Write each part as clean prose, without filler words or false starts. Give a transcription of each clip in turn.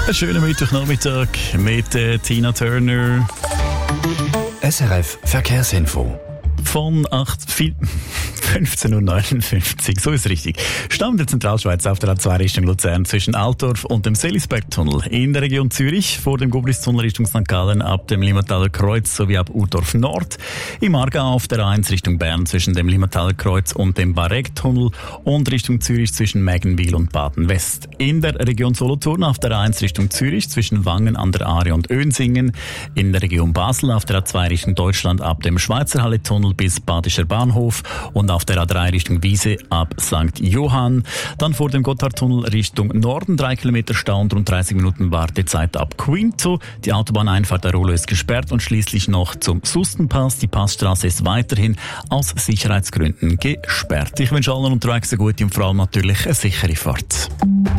Einen schönen Mittwochnachmittag mit Tina Turner. SRF Verkehrsinfo. Von 15.59 Uhr, so ist richtig. Stamm der Zentralschweiz auf der A2 Richtung Luzern zwischen Altdorf und dem Selisbergtunnel. In der Region Zürich vor dem Gubristunnel Richtung St. Gallen ab dem Limmataler Kreuz sowie ab Urdorf Nord. Im Aargau auf der A1 Richtung Bern zwischen dem Limmataler Kreuz und dem Baregtunnel und Richtung Zürich zwischen Mägenwil und Baden West. In der Region Solothurn auf der A1 Richtung Zürich zwischen Wangen an der Aare und Önsingen. In der Region Basel auf der A2 Richtung Deutschland ab dem Schweizerhalle-Tunnel bis Badischer Bahnhof und auf der A3 Richtung Wiese ab St. Johann. Dann vor dem Gotthardtunnel Richtung Norden 3 Kilometer Stau und rund 30 Minuten Wartezeit ab Quinto. Die Autobahneinfahrt der Rolo ist gesperrt und schließlich noch zum Sustenpass. Die Passstraße ist weiterhin aus Sicherheitsgründen gesperrt. Ich wünsche allen unterwegs eine gute und vor allem natürlich eine sichere Fahrt.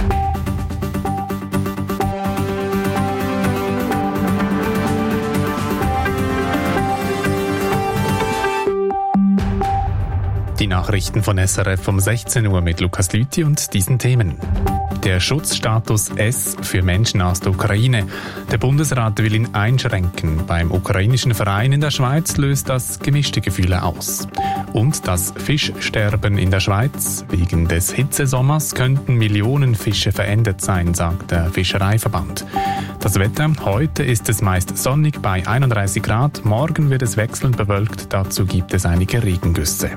Die Nachrichten von SRF um 16 Uhr mit Lukas Lüthi und diesen Themen. Der Schutzstatus S für Menschen aus der Ukraine. Der Bundesrat will ihn einschränken. Beim ukrainischen Verein in der Schweiz löst das gemischte Gefühle aus. Und das Fischsterben in der Schweiz. Wegen des Hitzesommers könnten Millionen Fische verendet sein, sagt der Fischereiverband. Das Wetter: Heute ist es meist sonnig bei 31 Grad. Morgen wird es wechselnd bewölkt. Dazu gibt es einige Regengüsse.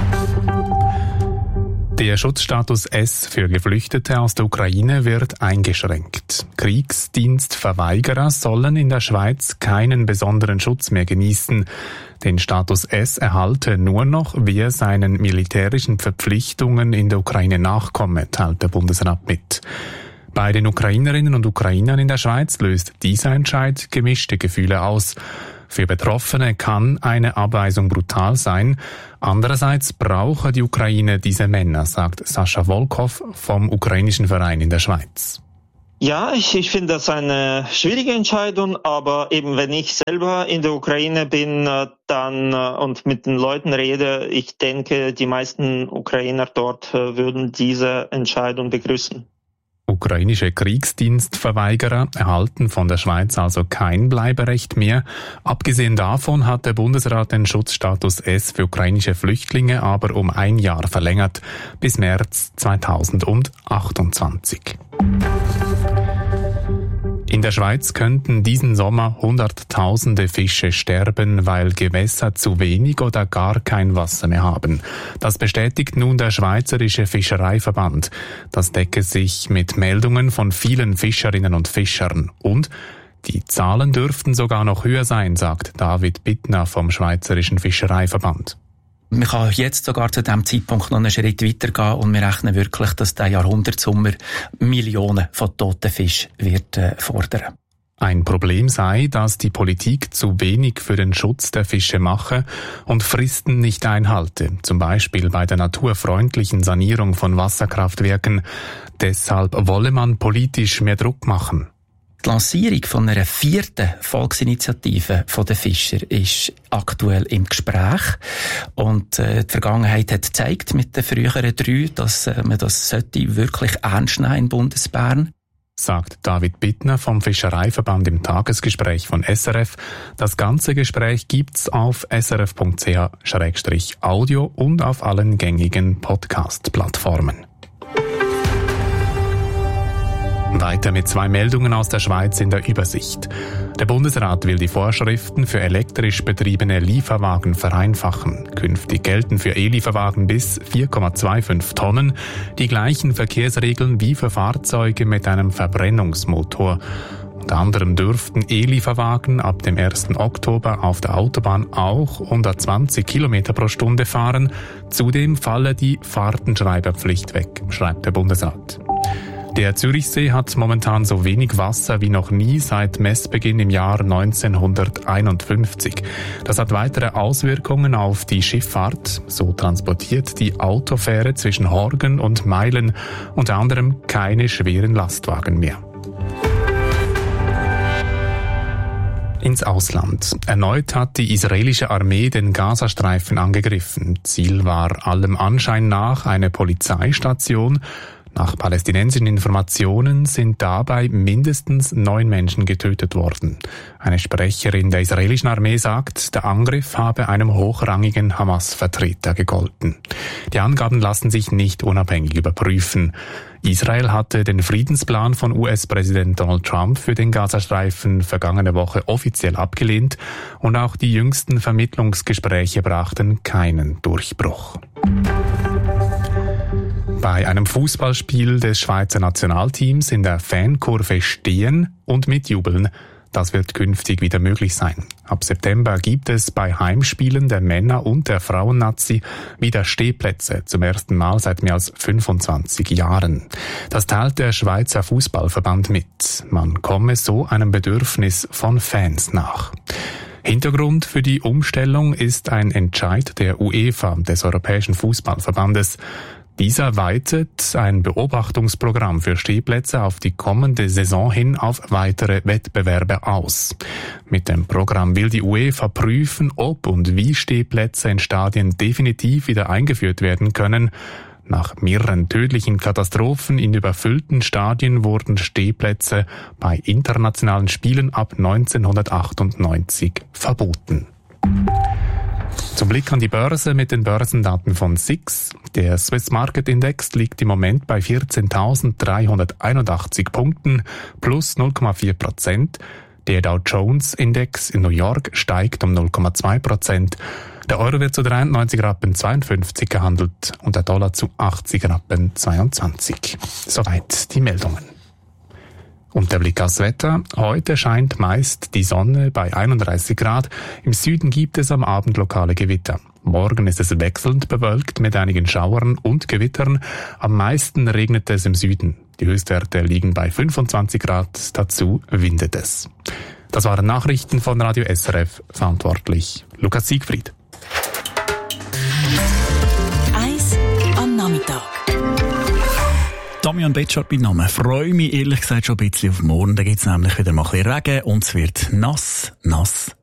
Der Schutzstatus S für Geflüchtete aus der Ukraine wird eingeschränkt. Kriegsdienstverweigerer sollen in der Schweiz keinen besonderen Schutz mehr genießen. Den Status S erhalte nur noch, wer seinen militärischen Verpflichtungen in der Ukraine nachkomme, teilt der Bundesrat mit. Bei den Ukrainerinnen und Ukrainern in der Schweiz löst dieser Entscheid gemischte Gefühle aus. Für Betroffene kann eine Abweisung brutal sein. Andererseits brauche die Ukraine diese Männer, sagt Sascha Volkov vom ukrainischen Verein in der Schweiz. Ja, ich finde das eine schwierige Entscheidung, aber eben wenn ich selber in der Ukraine bin dann und mit den Leuten rede, ich denke, die meisten Ukrainer dort würden diese Entscheidung begrüßen. Ukrainische Kriegsdienstverweigerer erhalten von der Schweiz also kein Bleiberecht mehr. Abgesehen davon hat der Bundesrat den Schutzstatus S für ukrainische Flüchtlinge aber um 1 Jahr verlängert, bis März 2028. In der Schweiz könnten diesen Sommer Hunderttausende Fische sterben, weil Gewässer zu wenig oder gar kein Wasser mehr haben. Das bestätigt nun der Schweizerische Fischereiverband. Das decke sich mit Meldungen von vielen Fischerinnen und Fischern. Und die Zahlen dürften sogar noch höher sein, sagt David Bittner vom Schweizerischen Fischereiverband. Man kann jetzt sogar zu diesem Zeitpunkt noch einen Schritt weitergehen und wir rechnen wirklich, dass der Jahrhundertsommer Millionen von toten Fischen wird fordern. Ein Problem sei, dass die Politik zu wenig für den Schutz der Fische mache und Fristen nicht einhalte, zum Beispiel bei der naturfreundlichen Sanierung von Wasserkraftwerken. Deshalb wolle man politisch mehr Druck machen. Die Lancierung von einer 4. Volksinitiative der Fischer ist aktuell im Gespräch. Und die Vergangenheit hat gezeigt mit den früheren 3, dass man das wirklich ernst nehmen in Bundesbern. Sagt David Bittner vom Fischereiverband im Tagesgespräch von SRF. Das ganze Gespräch gibt's auf srf.ch/audio und auf allen gängigen Podcast-Plattformen. Weiter mit 2 Meldungen aus der Schweiz in der Übersicht. Der Bundesrat will die Vorschriften für elektrisch betriebene Lieferwagen vereinfachen. Künftig gelten für E-Lieferwagen bis 4,25 Tonnen die gleichen Verkehrsregeln wie für Fahrzeuge mit einem Verbrennungsmotor. Unter anderem dürften E-Lieferwagen ab dem 1. Oktober auf der Autobahn auch 120 Kilometer pro Stunde fahren. Zudem falle die Fahrtenschreiberpflicht weg, schreibt der Bundesrat. Der Zürichsee hat momentan so wenig Wasser wie noch nie seit Messbeginn im Jahr 1951. Das hat weitere Auswirkungen auf die Schifffahrt. So transportiert die Autofähre zwischen Horgen und Meilen unter anderem keine schweren Lastwagen mehr. Ins Ausland. Erneut hat die israelische Armee den Gazastreifen angegriffen. Ziel war allem Anschein nach eine Polizeistation. Nach palästinensischen Informationen sind dabei mindestens 9 Menschen getötet worden. Eine Sprecherin der israelischen Armee sagt, der Angriff habe einem hochrangigen Hamas-Vertreter gegolten. Die Angaben lassen sich nicht unabhängig überprüfen. Israel hatte den Friedensplan von US-Präsident Donald Trump für den Gazastreifen vergangene Woche offiziell abgelehnt und auch die jüngsten Vermittlungsgespräche brachten keinen Durchbruch. Bei einem Fußballspiel des Schweizer Nationalteams in der Fankurve stehen und mitjubeln, das wird künftig wieder möglich sein. Ab September gibt es bei Heimspielen der Männer- und der Frauen-Nazi wieder Stehplätze, zum ersten Mal seit mehr als 25 Jahren. Das teilt der Schweizer Fußballverband mit. Man komme so einem Bedürfnis von Fans nach. Hintergrund für die Umstellung ist ein Entscheid der UEFA, des Europäischen Fußballverbandes. Dieser weitet ein Beobachtungsprogramm für Stehplätze auf die kommende Saison hin auf weitere Wettbewerbe aus. Mit dem Programm will die UEFA prüfen, ob und wie Stehplätze in Stadien definitiv wieder eingeführt werden können. Nach mehreren tödlichen Katastrophen in überfüllten Stadien wurden Stehplätze bei internationalen Spielen ab 1998 verboten. Zum Blick an die Börse mit den Börsendaten von SIX. Der Swiss Market Index liegt im Moment bei 14.381 Punkten plus 0,4%. Der Dow Jones Index in New York steigt um 0,2%. Der Euro wird zu 93,52 Rappen gehandelt und der Dollar zu 80,22 Rappen. Soweit die Meldungen. Und der Blick aufs Wetter. Heute scheint meist die Sonne bei 31 Grad. Im Süden gibt es am Abend lokale Gewitter. Morgen ist es wechselnd bewölkt mit einigen Schauern und Gewittern. Am meisten regnet es im Süden. Die Höchstwerte liegen bei 25 Grad. Dazu windet es. Das waren Nachrichten von Radio SRF. Verantwortlich Lukas Siegfried. Eis am Nachmittag. Damian Betschart mein Name. Freue mich ehrlich gesagt schon ein bisschen auf morgen. Da gibt es nämlich wieder mal ein bisschen Regen und es wird nass.